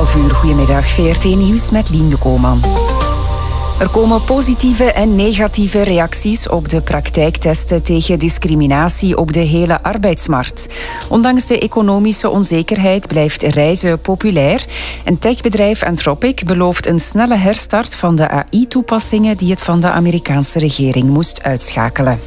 11:30. Goedemiddag, VRT Nieuws met Lien de Koolman. Er komen positieve en negatieve reacties op de praktijktesten tegen discriminatie op de hele arbeidsmarkt. Ondanks de economische onzekerheid blijft reizen populair. En techbedrijf Anthropic belooft een snelle herstart van de AI-toepassingen die het van de Amerikaanse regering moest uitschakelen.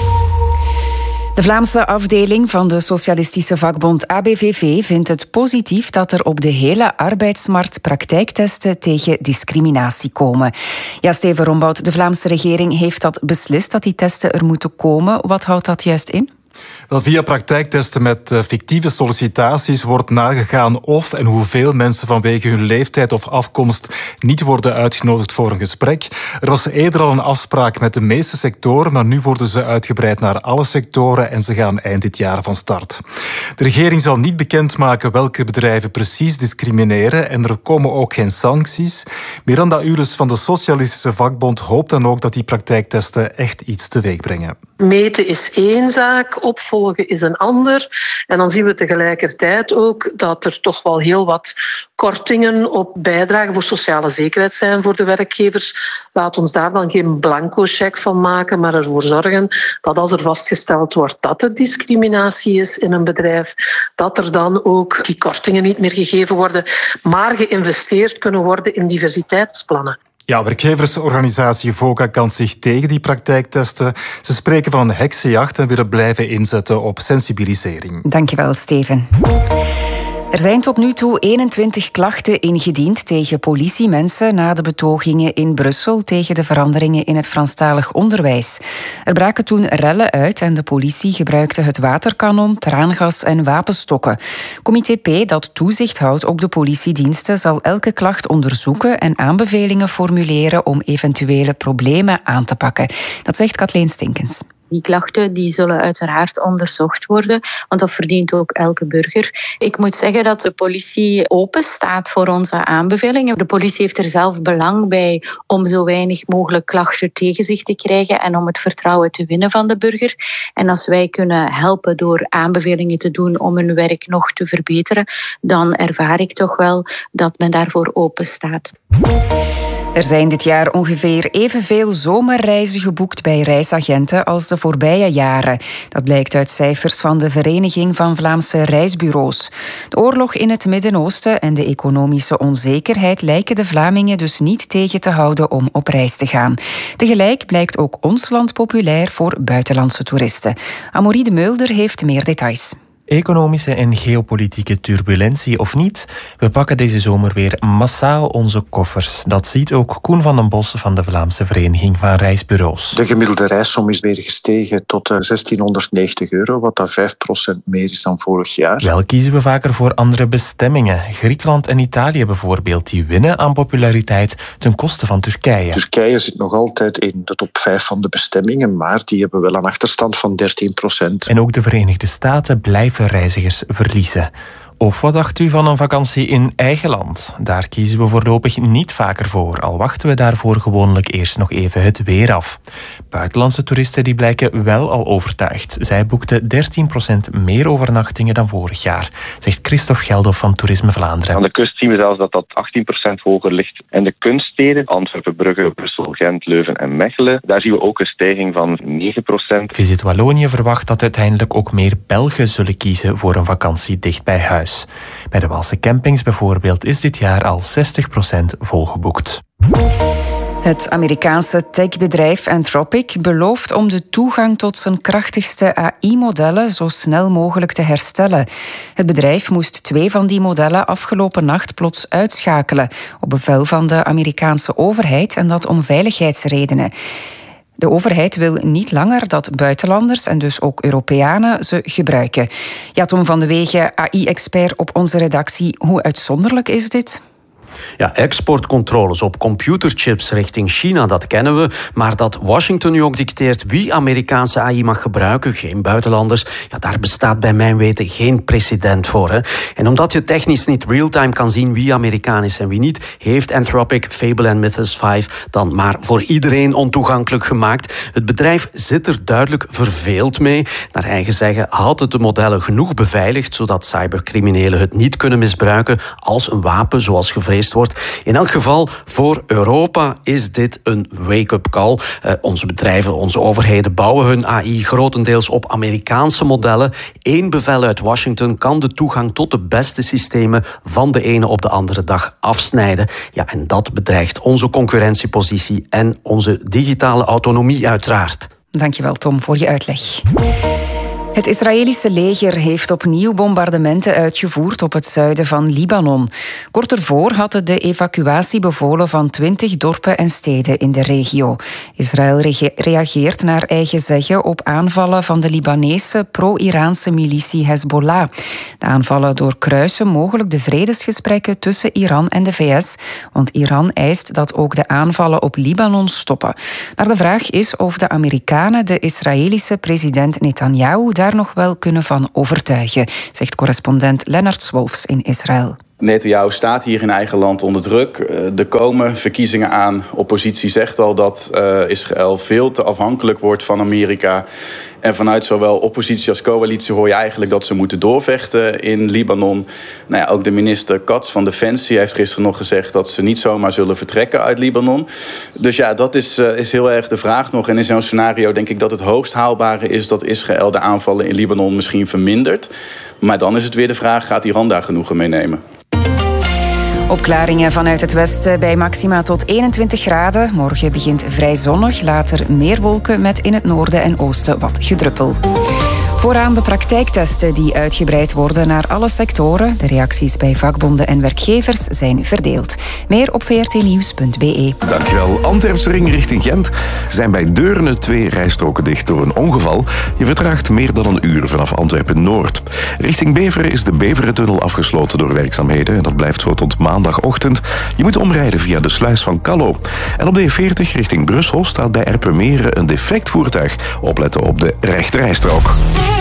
De Vlaamse afdeling van de socialistische vakbond ABVV vindt het positief dat er op de hele arbeidsmarkt praktijktesten tegen discriminatie komen. Ja, Steven Rombout, de Vlaamse regering heeft dat beslist dat die testen er moeten komen. Wat houdt dat juist in? Wel, via praktijktesten met fictieve sollicitaties wordt nagegaan of en hoeveel mensen vanwege hun leeftijd of afkomst niet worden uitgenodigd voor een gesprek. Er was eerder al een afspraak met de meeste sectoren, maar nu worden ze uitgebreid naar alle sectoren en ze gaan eind dit jaar van start. De regering zal niet bekendmaken welke bedrijven precies discrimineren en er komen ook geen sancties. Miranda Ules van de Socialistische Vakbond hoopt dan ook dat die praktijktesten echt iets teweeg brengen. Meten is één zaak, opvolgen is een ander. En dan zien we tegelijkertijd ook dat er toch wel heel wat kortingen op bijdragen voor sociale zekerheid zijn voor de werkgevers. Laat ons daar dan geen blanco cheque van maken, maar ervoor zorgen dat als er vastgesteld wordt dat er discriminatie is in een bedrijf, dat er dan ook die kortingen niet meer gegeven worden, maar geïnvesteerd kunnen worden in diversiteitsplannen. Ja, werkgeversorganisatie VOCA kan zich tegen die praktijktesten. Ze spreken van een heksenjacht en willen blijven inzetten op sensibilisering. Dankjewel, Steven. Er zijn tot nu toe 21 klachten ingediend tegen politiemensen na de betogingen in Brussel tegen de veranderingen in het Franstalig onderwijs. Er braken toen rellen uit en de politie gebruikte het waterkanon, traangas en wapenstokken. Comité P, dat toezicht houdt op de politiediensten, zal elke klacht onderzoeken en aanbevelingen formuleren om eventuele problemen aan te pakken. Dat zegt Kathleen Stinkens. Die klachten die zullen uiteraard onderzocht worden, want dat verdient ook elke burger. Ik moet zeggen dat de politie open staat voor onze aanbevelingen. De politie heeft er zelf belang bij om zo weinig mogelijk klachten tegen zich te krijgen en om het vertrouwen te winnen van de burger. En als wij kunnen helpen door aanbevelingen te doen om hun werk nog te verbeteren, dan ervaar ik toch wel dat men daarvoor open staat. Er zijn dit jaar ongeveer evenveel zomerreizen geboekt bij reisagenten als de voorbije jaren. Dat blijkt uit cijfers van de Vereniging van Vlaamse Reisbureaus. De oorlog in het Midden-Oosten en de economische onzekerheid lijken de Vlamingen dus niet tegen te houden om op reis te gaan. Tegelijk blijkt ook ons land populair voor buitenlandse toeristen. Amaury de Mulder heeft meer details. Economische en geopolitieke turbulentie of niet, we pakken deze zomer weer massaal onze koffers. Dat ziet ook Koen van den Bos van de Vlaamse Vereniging van Reisbureaus. De gemiddelde reissom is weer gestegen tot €1690, wat dat 5% meer is dan vorig jaar. Wel kiezen we vaker voor andere bestemmingen. Griekenland en Italië bijvoorbeeld, die winnen aan populariteit ten koste van Turkije. Turkije zit nog altijd in de top 5 van de bestemmingen, maar die hebben wel een achterstand van 13%. En ook de Verenigde Staten blijven reizigers verliezen. Of wat dacht u van een vakantie in eigen land? Daar kiezen we voorlopig niet vaker voor, al wachten we daarvoor gewoonlijk eerst nog even het weer af. Buitenlandse toeristen die blijken wel al overtuigd. Zij boekten 13% meer overnachtingen dan vorig jaar, zegt Christophe Geldof van Toerisme Vlaanderen. Aan de kust zien we zelfs dat dat 18% hoger ligt. En de kunststeden, Antwerpen, Brugge, Brussel, Gent, Leuven en Mechelen, daar zien we ook een stijging van 9%. Visit Wallonië verwacht dat uiteindelijk ook meer Belgen zullen kiezen voor een vakantie dicht bij huis. Bij de Waalse campings bijvoorbeeld is dit jaar al 60% volgeboekt. Het Amerikaanse techbedrijf Anthropic belooft om de toegang tot zijn krachtigste AI-modellen zo snel mogelijk te herstellen. Het bedrijf moest 2 van die modellen afgelopen nacht plots uitschakelen, op bevel van de Amerikaanse overheid, en dat om veiligheidsredenen. De overheid wil niet langer dat buitenlanders en dus ook Europeanen ze gebruiken. Ja, Tom van de Wegen, AI-expert op onze redactie. Hoe uitzonderlijk is dit? Ja, exportcontroles op computerchips richting China, dat kennen we. Maar dat Washington nu ook dicteert wie Amerikaanse AI mag gebruiken, geen buitenlanders, ja, daar bestaat bij mijn weten geen precedent voor. Hè. En omdat je technisch niet real-time kan zien wie Amerikaan is en wie niet, heeft Anthropic Fable en Mythos 5 dan maar voor iedereen ontoegankelijk gemaakt. Het bedrijf zit er duidelijk verveeld mee. Naar eigen zeggen houdt het de modellen genoeg beveiligd, zodat cybercriminelen het niet kunnen misbruiken als een wapen, zoals gevreesd wordt. In elk geval, voor Europa is dit een wake-up call. Onze bedrijven, onze overheden bouwen hun AI grotendeels op Amerikaanse modellen. Eén bevel uit Washington kan de toegang tot de beste systemen van de ene op de andere dag afsnijden. Ja, en dat bedreigt onze concurrentiepositie en onze digitale autonomie uiteraard. Dankjewel, Tom, voor je uitleg. Het Israëlische leger heeft opnieuw bombardementen uitgevoerd op het zuiden van Libanon. Kort ervoor had het de evacuatie bevolen van 20 dorpen en steden in de regio. Israël reageert naar eigen zeggen op aanvallen van de Libanese pro-Iraanse militie Hezbollah. De aanvallen doorkruisen mogelijk de vredesgesprekken tussen Iran en de VS, want Iran eist dat ook de aanvallen op Libanon stoppen. Maar de vraag is of de Amerikanen de Israëlische president Netanyahu daar nog wel kunnen van overtuigen, zegt correspondent Lennart Swolfs in Israël. Netanyahu staat hier in eigen land onder druk. Er komen verkiezingen aan. Oppositie zegt al dat Israël veel te afhankelijk wordt van Amerika. En vanuit zowel oppositie als coalitie hoor je eigenlijk dat ze moeten doorvechten in Libanon. Nou ja, ook de minister Katz van Defensie heeft gisteren nog gezegd dat ze niet zomaar zullen vertrekken uit Libanon. Dus ja, dat is heel erg de vraag nog. En in zo'n scenario denk ik dat het hoogst haalbare is dat Israël de aanvallen in Libanon misschien vermindert. Maar dan is het weer de vraag, gaat Iran daar genoegen mee nemen? Opklaringen vanuit het westen bij maxima tot 21 graden. Morgen begint vrij zonnig, later meer wolken met in het noorden en oosten wat gedruppel. Vooraan de praktijktesten die uitgebreid worden naar alle sectoren. De reacties bij vakbonden en werkgevers zijn verdeeld. Meer op vrtnieuws.be. Dankjewel. Antwerpse ring richting Gent zijn bij Deurne 2 rijstroken dicht door een ongeval. Je vertraagt meer dan een uur vanaf Antwerpen-Noord. Richting Beveren is de Beverentunnel afgesloten door werkzaamheden. En dat blijft zo tot maandagochtend. Je moet omrijden via de sluis van Callo. En op de E40 richting Brussel staat bij Erpenmeren een defect voertuig. Opletten op de rechterrijstrook.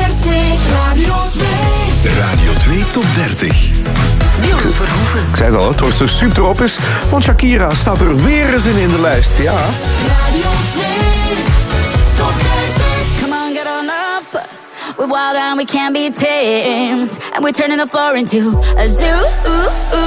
Radio 2 tot 30. Jeroen Verhoeven. Ik zei het al, het wordt zo super op is, want Shakira staat er weer eens in de lijst, ja. Radio 2 tot 30. Come on, get on up. We're wild and we can't be tamed. And we're turning the floor into a zoo.